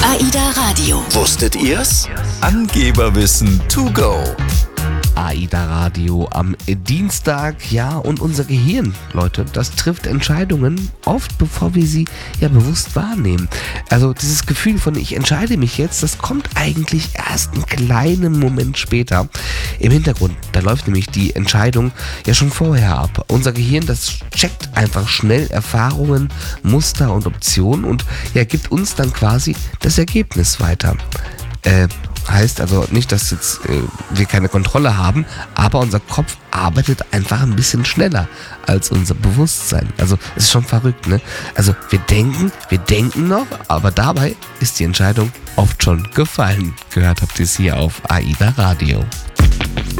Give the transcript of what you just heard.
AIDA Radio. Wusstet ihr's? Angeberwissen to go. AIDA Radio am Dienstag, ja, und unser Gehirn, Leute, das trifft Entscheidungen oft, bevor wir sie ja bewusst wahrnehmen. Also dieses Gefühl von ich entscheide mich jetzt, das kommt eigentlich erst einen kleinen Moment später. Im Hintergrund, da läuft nämlich die Entscheidung ja schon vorher ab. Unser Gehirn, das checkt einfach schnell Erfahrungen, Muster und Optionen und ja, gibt uns dann quasi das Ergebnis weiter. Heißt also nicht, dass jetzt wir keine Kontrolle haben, aber unser Kopf arbeitet einfach ein bisschen schneller als unser Bewusstsein. Also es ist schon verrückt, ne? Also wir denken noch, aber dabei ist die Entscheidung oft schon gefallen. Gehört habt ihr es hier auf AIDA Radio.